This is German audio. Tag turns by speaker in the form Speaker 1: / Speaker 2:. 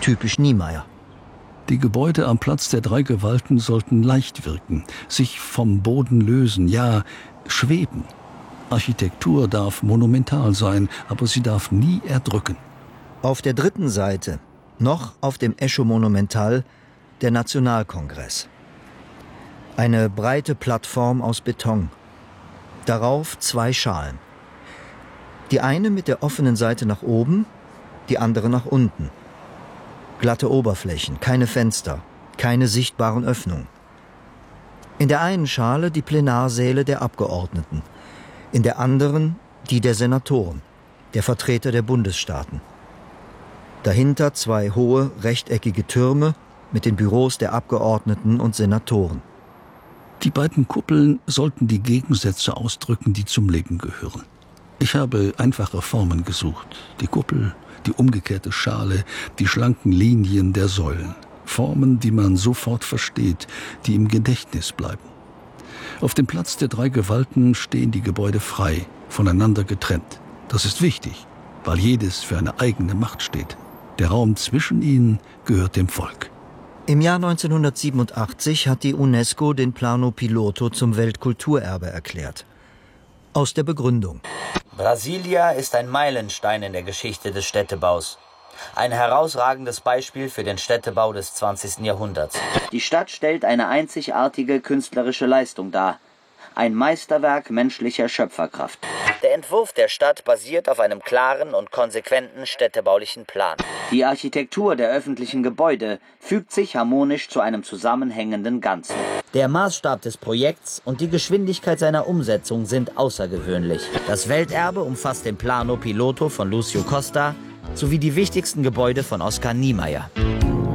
Speaker 1: Typisch Niemeyer.
Speaker 2: Die Gebäude am Platz der drei Gewalten sollten leicht wirken, sich vom Boden lösen, ja, schweben. Architektur darf monumental sein, aber sie darf nie erdrücken.
Speaker 1: Auf der dritten Seite, noch auf dem Echo Monumental, der Nationalkongress. Eine breite Plattform aus Beton. Darauf 2 Schalen. Die eine mit der offenen Seite nach oben, die andere nach unten. Glatte Oberflächen, keine Fenster, keine sichtbaren Öffnungen. In der einen Schale die Plenarsäle der Abgeordneten, in der anderen die der Senatoren, der Vertreter der Bundesstaaten. Dahinter 2 hohe, rechteckige Türme mit den Büros der Abgeordneten und Senatoren.
Speaker 2: Die beiden Kuppeln sollten die Gegensätze ausdrücken, die zum Leben gehören. Ich habe einfache Formen gesucht. Die Kuppel, die umgekehrte Schale, die schlanken Linien der Säulen. Formen, die man sofort versteht, die im Gedächtnis bleiben. Auf dem Platz der drei Gewalten stehen die Gebäude frei, voneinander getrennt. Das ist wichtig, weil jedes für eine eigene Macht steht. Der Raum zwischen ihnen gehört dem Volk.
Speaker 1: Im Jahr 1987 hat die UNESCO den Plano Piloto zum Weltkulturerbe erklärt. Aus der Begründung.
Speaker 3: Brasilia ist ein Meilenstein in der Geschichte des Städtebaus. Ein herausragendes Beispiel für den Städtebau des 20. Jahrhunderts. Die Stadt stellt eine einzigartige künstlerische Leistung dar. Ein Meisterwerk menschlicher Schöpferkraft. Der Entwurf der Stadt basiert auf einem klaren und konsequenten städtebaulichen Plan. Die Architektur der öffentlichen Gebäude fügt sich harmonisch zu einem zusammenhängenden Ganzen. Der Maßstab des Projekts und die Geschwindigkeit seiner Umsetzung sind außergewöhnlich. Das Welterbe umfasst den Plano Piloto von Lúcio Costa sowie die wichtigsten Gebäude von Oscar Niemeyer.